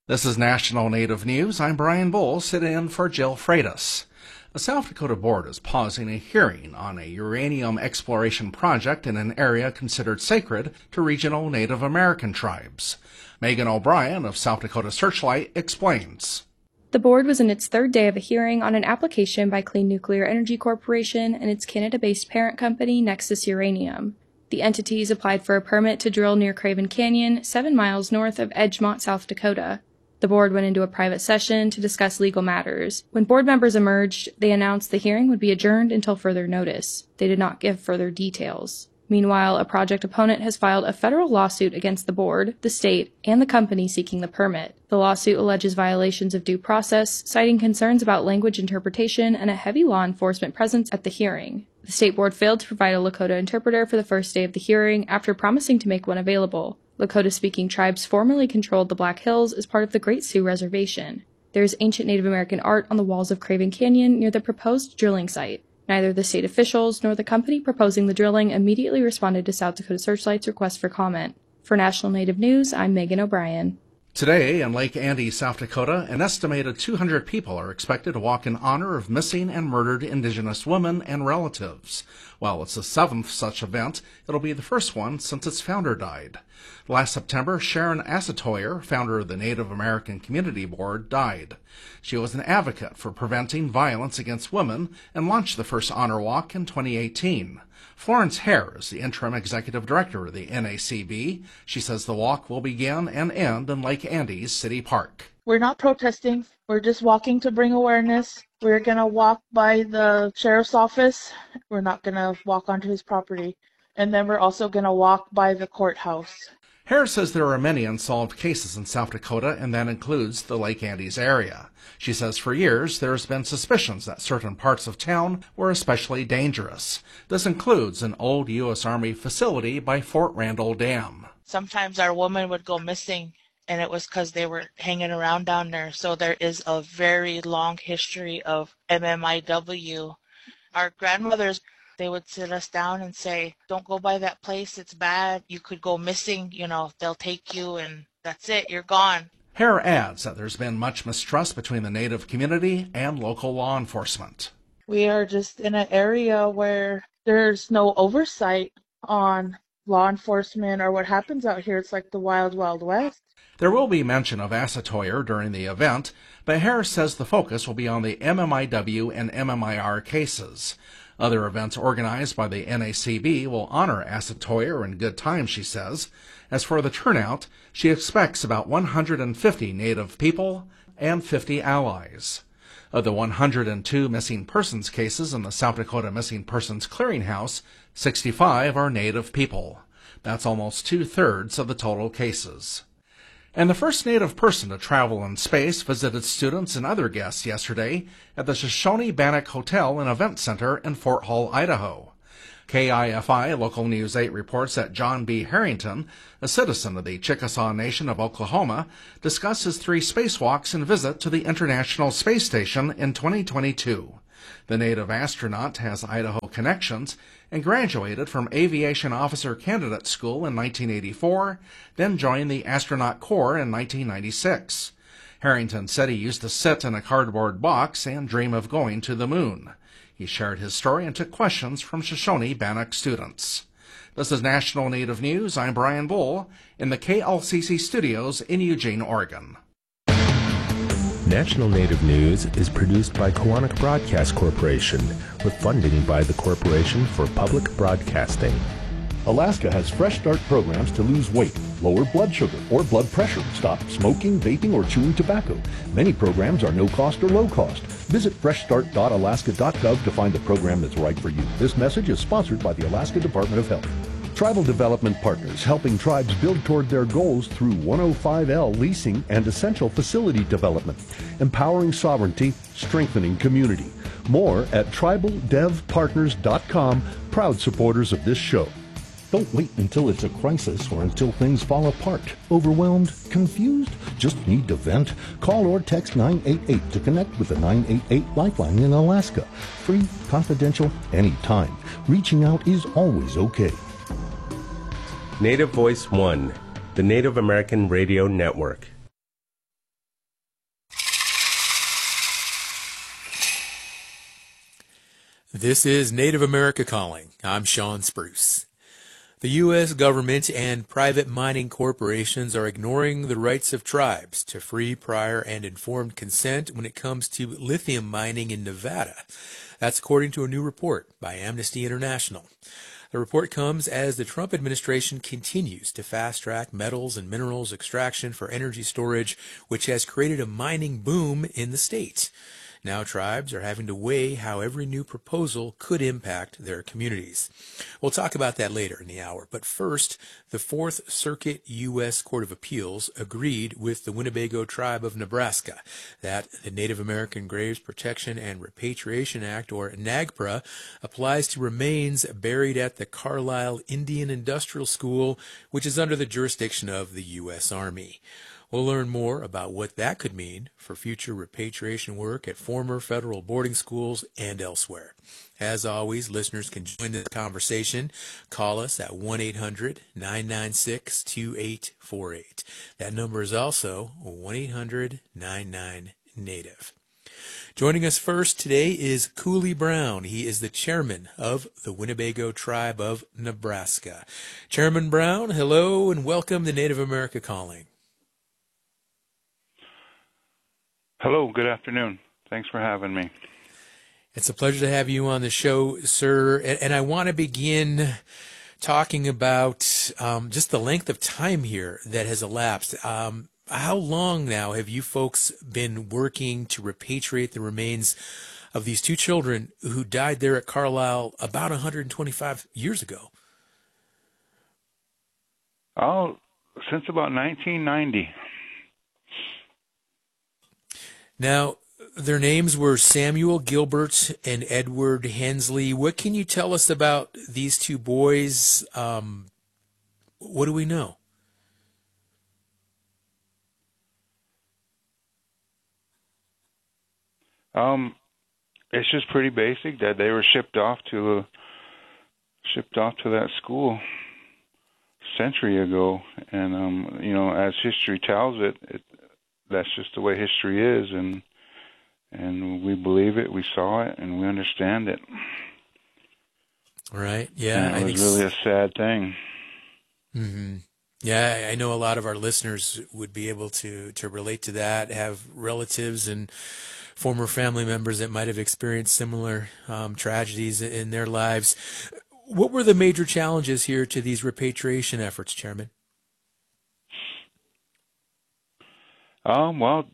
This is National Native News. I'm Brian Bull, sitting in for Jill Freitas. The South Dakota Board is pausing a hearing on a uranium exploration project in an area considered sacred to regional Native American tribes. Megan O'Brien of South Dakota Searchlight explains. The board was in its third day of a hearing on an application by Clean Nuclear Energy Corporation and its Canada-based parent company, Nexus Uranium. The entities applied for a permit to drill near Craven Canyon, 7 miles north of Edgemont, South Dakota. The board went into a private session to discuss legal matters. When board members emerged, they announced the hearing would be adjourned until further notice. They did not give further details. Meanwhile, a project opponent has filed a federal lawsuit against the board, the state, and the company seeking the permit. The lawsuit alleges violations of due process, citing concerns about language interpretation and a heavy law enforcement presence at the hearing. The state board failed to provide a Lakota interpreter for the first day of the hearing after promising to make one available. Lakota-speaking tribes formerly controlled the Black Hills as part of the Great Sioux Reservation. There is ancient Native American art on the walls of Craven Canyon near the proposed drilling site. Neither the state officials nor the company proposing the drilling immediately responded to South Dakota Searchlight's request for comment. For National Native News, I'm Megan O'Brien. Today in Lake Andes, South Dakota, an estimated 200 people are expected to walk in honor of missing and murdered Indigenous women and relatives. While it's the 7th such event, it'll be the first one since its founder died. Last September, Sharon Asetoyer, founder of the Native American Community Board, died. She was an advocate for preventing violence against women and launched the first honor walk in 2018. Florence Hare is the interim executive director of the NACB. She says the walk will begin and end in Lake Andes City Park. We're not protesting. We're just walking to bring awareness. We're going to walk by the sheriff's office. We're not going to walk onto his property. And then we're also going to walk by the courthouse. Hare says there are many unsolved cases in South Dakota, and that includes the Lake Andes area. She says for years there has been suspicions that certain parts of town were especially dangerous. This includes an old U.S. Army facility by Fort Randall Dam. Sometimes our women would go missing, and it was because they were hanging around down there. So there is a very long history of MMIW. Our grandmothers, they would sit us down and say, don't go by that place, it's bad. You could go missing, they'll take you and that's it, you're gone. Hare adds that there's been much mistrust between the Native community and local law enforcement. We are just in an area where there's no oversight on law enforcement or what happens out here. It's like the wild, wild west. There will be mention of Asetoyer during the event, but Hare says the focus will be on the MMIW and MMIR cases. Other events organized by the NACB will honor Asetoyer in good time, she says. As for the turnout, she expects about 150 Native people and 50 allies. Of the 102 missing persons cases in the South Dakota Missing Persons Clearinghouse, 65 are Native people. That's almost 2/3 of the total cases. And the first Native person to travel in space visited students and other guests yesterday at the Shoshone-Bannock Hotel and Event Center in Fort Hall, Idaho. KIFI Local News 8 reports that John B. Harrington, a citizen of the Chickasaw Nation of Oklahoma, discussed his 3 spacewalks and visit to the International Space Station in 2022. The Native astronaut has Idaho connections and graduated from Aviation Officer Candidate School in 1984, then joined the Astronaut Corps in 1996. Harrington said he used to sit in a cardboard box and dream of going to the moon. He shared his story and took questions from Shoshone-Bannock students. This is National Native News. I'm Brian Bull in the KLCC studios in Eugene, Oregon. National Native News is produced by Koahnic Broadcast Corporation with funding by the Corporation for Public Broadcasting. Alaska has Fresh Start programs to lose weight, lower blood sugar or blood pressure, stop smoking, vaping, or chewing tobacco. Many programs are no cost or low cost. Visit freshstart.alaska.gov to find the program that's right for you. This message is sponsored by the Alaska Department of Health. Tribal Development Partners, helping tribes build toward their goals through 105L leasing and essential facility development, empowering sovereignty, strengthening community. More at tribaldevpartners.com, proud supporters of this show. Don't wait until it's a crisis or until things fall apart. Overwhelmed? Confused? Just need to vent? Call or text 988 to connect with the 988 Lifeline in Alaska. Free, confidential, anytime. Reaching out is always okay. Native Voice One, the Native American Radio Network. This is Native America Calling. I'm Sean Spruce. The U.S. government and private mining corporations are ignoring the rights of tribes to free, prior, and informed consent when it comes to lithium mining in Nevada. That's according to a new report by Amnesty International. The report comes as the Trump administration continues to fast-track metals and minerals extraction for energy storage, which has created a mining boom in the state. Now tribes are having to weigh how every new proposal could impact their communities. We'll talk about that later in the hour. But first, the Fourth Circuit U.S. Court of Appeals agreed with the Winnebago Tribe of Nebraska that the Native American Graves Protection and Repatriation Act, or NAGPRA, applies to remains buried at the Carlisle Indian Industrial School, which is under the jurisdiction of the U.S. Army. We'll learn more about what that could mean for future repatriation work at former federal boarding schools and elsewhere. As always, listeners can join the conversation. Call us at 1-800-996-2848. That number is also 1-800-99-NATIVE. Joining us first today is Cooley Brown. He is the chairman of the Winnebago Tribe of Nebraska. Chairman Brown, hello and welcome to Native America Calling. Hello, good afternoon. Thanks for having me. It's a pleasure to have you on the show, sir. And I want to begin talking about just the length of time here that has elapsed. How long now have you folks been working to repatriate the remains of these two children who died there at Carlisle about 125 years ago? Oh, since about 1990. Now, their names were Samuel Gilbert and Edward Hensley. What can you tell us about these two boys? What do we know? It's just pretty basic that they were shipped off to that school a century ago, and as history tells it, that's just the way history is, and we believe it, we saw it, and we understand it. Right. Yeah. And it was really a sad thing. Mm-hmm. Yeah, I know a lot of our listeners would be able to relate to that, have relatives and former family members that might have experienced similar tragedies in their lives. What were the major challenges here to these repatriation efforts, Chairman? Well,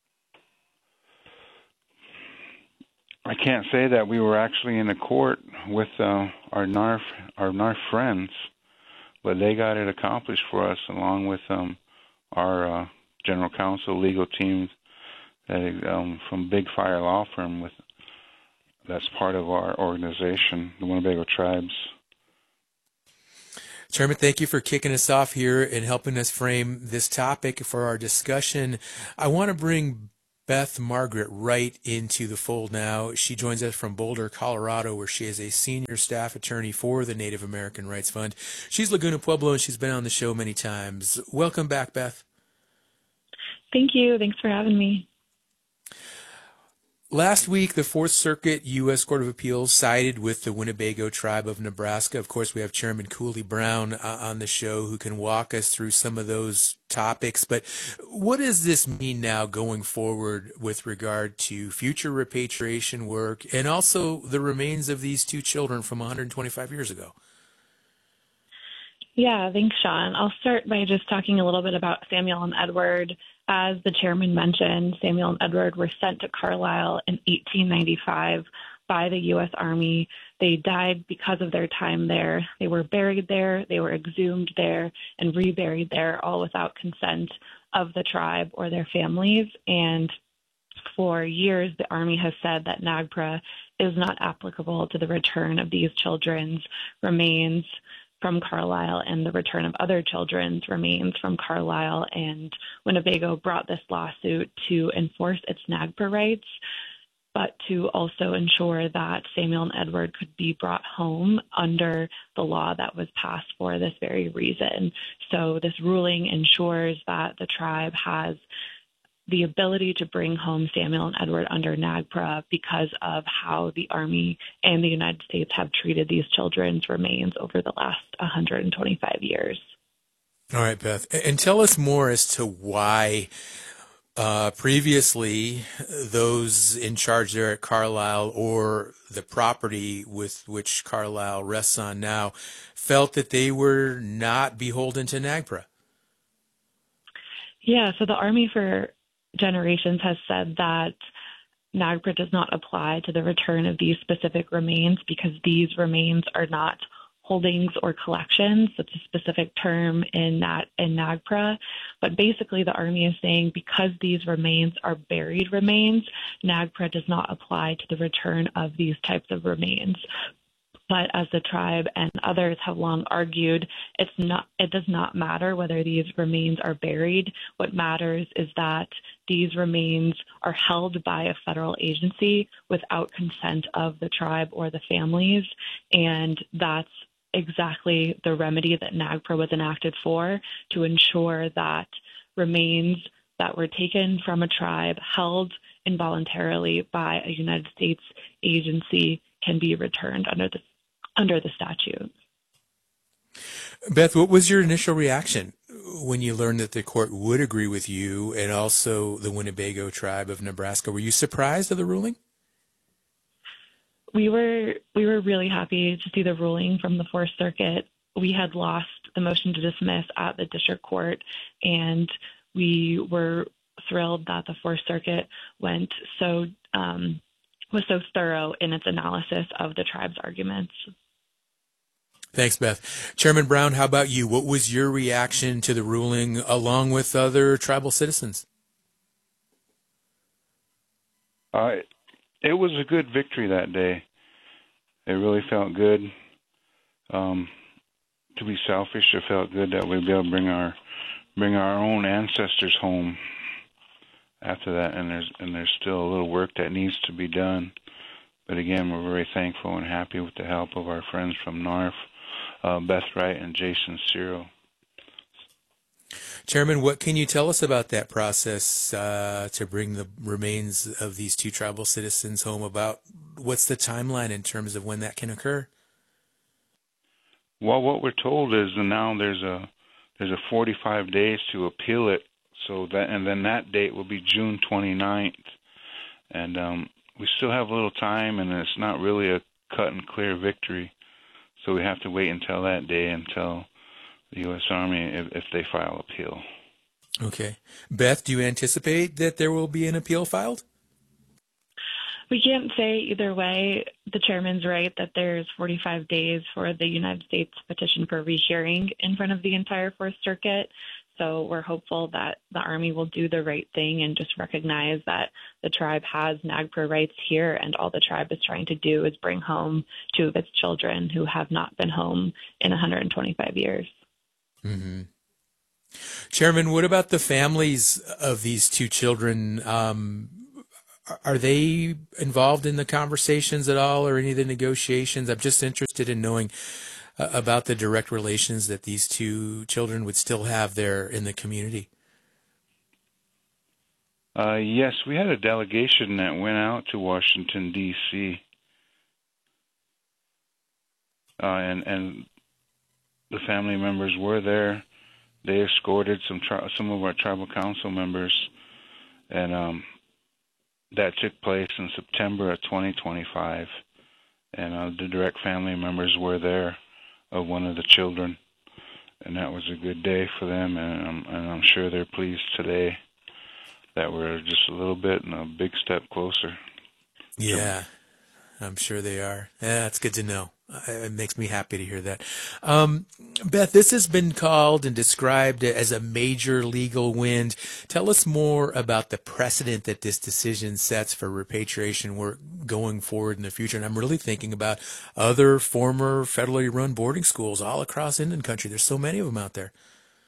I can't say that we were actually in the court with our NARF friends, but they got it accomplished for us along with our general counsel legal team that from Big Fire Law Firm that's part of our organization, the Winnebago Tribes. Chairman, thank you for kicking us off here and helping us frame this topic for our discussion. I want to bring Beth Margaret right into the fold now. She joins us from Boulder, Colorado, where she is a senior staff attorney for the Native American Rights Fund. She's Laguna Pueblo, and she's been on the show many times. Welcome back, Beth. Thank you. Thanks for having me. Last week, the Fourth Circuit U.S. Court of Appeals sided with the Winnebago Tribe of Nebraska. Of course, we have Chairman Cooley Brown on the show who can walk us through some of those topics. But what does this mean now going forward with regard to future repatriation work and also the remains of these two children from 125 years ago? Yeah, thanks, Sean. I'll start by just talking a little bit about Samuel and Edward. As the chairman mentioned, Samuel and Edward were sent to Carlisle in 1895 by the U.S. Army. They died because of their time there. They were buried there, they were exhumed there, and reburied there, all without consent of the tribe or their families. And for years, the Army has said that NAGPRA is not applicable to the return of these children's remains from Carlisle and the return of other children's remains from Carlisle. And Winnebago brought this lawsuit to enforce its NAGPRA rights, but to also ensure that Samuel and Edward could be brought home under the law that was passed for this very reason. So this ruling ensures that the tribe has the ability to bring home Samuel and Edward under NAGPRA because of how the Army and the United States have treated these children's remains over the last 125 years. All right, Beth. And tell us more as to why previously those in charge there at Carlisle, or the property with which Carlisle rests on now, felt that they were not beholden to NAGPRA. Yeah, so the Army for generations has said that NAGPRA does not apply to the return of these specific remains because these remains are not holdings or collections. That's a specific term in NAGPRA. But basically the Army is saying because these remains are buried remains, NAGPRA does not apply to the return of these types of remains. But as the tribe and others have long argued, it does not matter whether these remains are buried. What matters is that these remains are held by a federal agency without consent of the tribe or the families, and that's exactly the remedy that NAGPRA was enacted for, to ensure that remains that were taken from a tribe, held involuntarily by a United States agency, can be returned under the statute. Beth, what was your initial reaction when you learned that the court would agree with you and also the Winnebago tribe of Nebraska? Were you surprised at the ruling? We were really happy to see the ruling from the Fourth Circuit. We had lost the motion to dismiss at the district court, and we were thrilled that the Fourth Circuit was so thorough in its analysis of the tribe's arguments. Thanks, Beth. Chairman Brown, how about you? What was your reaction to the ruling along with other tribal citizens? It was a good victory that day. It really felt good. To be selfish, it felt good that we'd be able to bring our own ancestors home after that, and there's still a little work that needs to be done. But again, we're very thankful and happy with the help of our friends from NARF, Beth Wright and Jason Ciro. Chairman, what can you tell us about that process to bring the remains of these two tribal citizens home? About what's the timeline in terms of when that can occur? Well, what we're told is that now there's a 45 days to appeal it, and then that date will be June 29th, and we still have a little time, and it's not really a cut and clear victory, so we have to wait until that day until the U.S. Army, if they file appeal. Okay. Beth, do you anticipate that there will be an appeal filed? We can't say either way. The chairman's right that there's 45 days for the United States petition for rehearing in front of the entire Fourth Circuit. So we're hopeful that the Army will do the right thing and just recognize that the tribe has NAGPRA rights here, and all the tribe is trying to do is bring home two of its children who have not been home in 125 years. Mm-hmm. Chairman, what about the families of these two children? Are they involved in the conversations at all, or any of the negotiations? I'm just interested in knowing about the direct relations that these two children would still have there in the community. Yes, we had a delegation that went out to Washington, D.C., and the family members were there. They escorted some of our tribal council members, and that took place in September of 2025. And the direct family members were there of one of the children, and that was a good day for them. And I'm sure they're pleased today that we're just a little bit and a big step closer. Yeah, I'm sure they are. Yeah, that's good to know. It makes me happy to hear that. Beth, this has been called and described as a major legal win. Tell us more about the precedent that this decision sets for repatriation work going forward in the future. And I'm really thinking about other former federally run boarding schools all across Indian country. There's so many of them out there.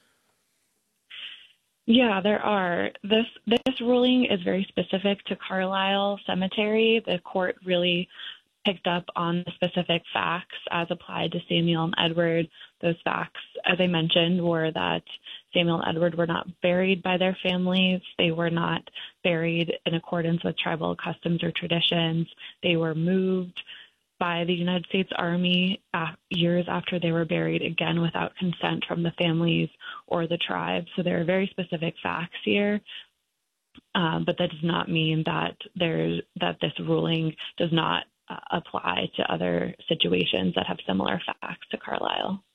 Yeah, there are. This ruling is very specific to Carlisle Cemetery. The court really picked up on the specific facts as applied to Samuel and Edward. Those facts, as I mentioned, were that Samuel and Edward were not buried by their families. They were not buried in accordance with tribal customs or traditions. They were moved by the United States Army years after they were buried, again without consent from the families or the tribe. So there are very specific facts here. But that does not mean that this ruling does not apply to other situations that have similar facts to Carlisle.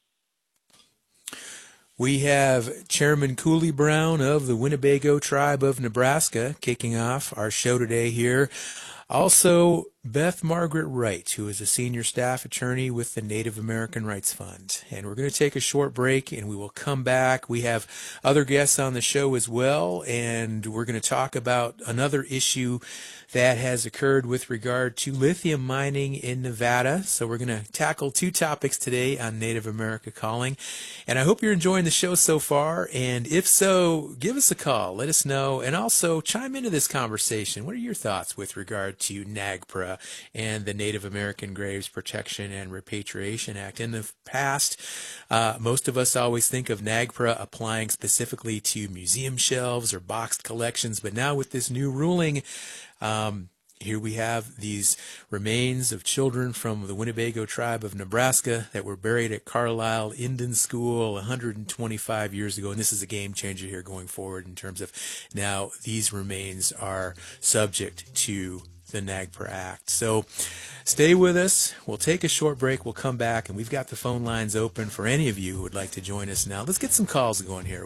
We have Chairman Cooley Brown of the Winnebago Tribe of Nebraska kicking off our show today here. Also, Beth Margaret Wright, who is a senior staff attorney with the Native American Rights Fund. And we're going to take a short break, and we will come back. We have other guests on the show as well, and we're going to talk about another issue that has occurred with regard to lithium mining in Nevada. So we're going to tackle two topics today on Native America Calling. And I hope you're enjoying the show so far. And if so, give us a call. Let us know. And also chime into this conversation. What are your thoughts with regard to NAGPRA and the Native American Graves Protection and Repatriation Act? In the past, most of us always think of NAGPRA applying specifically to museum shelves or boxed collections. But now with this new ruling, here we have these remains of children from the Winnebago Tribe of Nebraska that were buried at Carlisle Indian School 125 years ago. And this is a game changer here going forward in terms of now these remains are subject to the NAGPRA Act. So stay with us. We'll take a short break. We'll come back, and we've got the phone lines open for any of you who would like to join us now. Let's get some calls going here.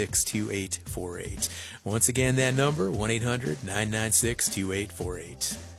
1-800-996-2848. Once again, that number, 1-800-996-2848.